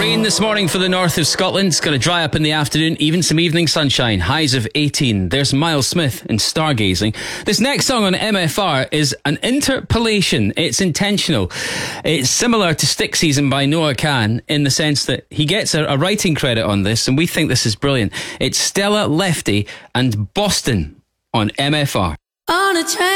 Rain this morning for the north of Scotland. It's going to dry up in the afternoon, even some evening sunshine. Highs of 18. There's Miles Smith in Stargazing. This next song on MFR is an interpolation. It's intentional. It's similar to Stick Season by Noah Kahan in the sense that he gets a writing credit on this, and we think this is brilliant. It's Stella Lefty and Boston on MFR. On a train.